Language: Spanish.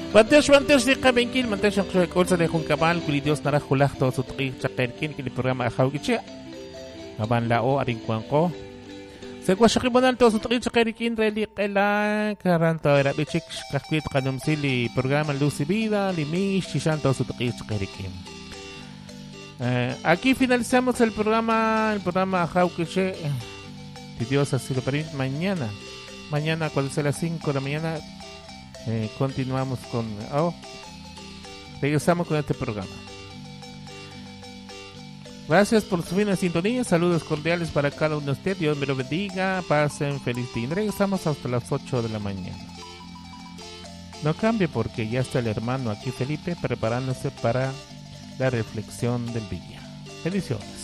Mantesh de Kabenkil, Mantesh Kolsa de Juncabal, Kulidios Narajulachto, Sutri, Chakerkin, que el programa Ajaukiche, Aban Lao, Arinquanco. Se Quashakibonal to Sutri, Chakerkin, Relic, Ela, Caranta, Rabichik, Kakwit, Kanumsili, programa Lucy Vida, Limish, Chishanto, Sutri, Chakerkin. Aquí finalizamos el programa Ajaukiche. Si Dios así lo permite, mañana cuando sea las 5 de la mañana. Continuamos regresamos con este programa. Gracias por su fina sintonía. Saludos cordiales para cada uno de ustedes. Dios me lo bendiga. Pasen feliz día. Regresamos hasta las 8 de la mañana. No cambie porque ya está el hermano aquí Felipe preparándose para la reflexión del día. Bendiciones.